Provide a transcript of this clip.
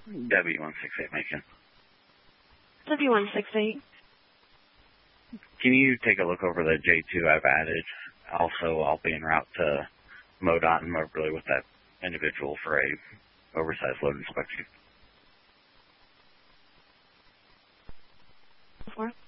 W168 Macon. W168. Can you take a look over the J2 I've added? Also, I'll be en route to MoDOT and Moberly with that individual for a oversized load inspection. Before?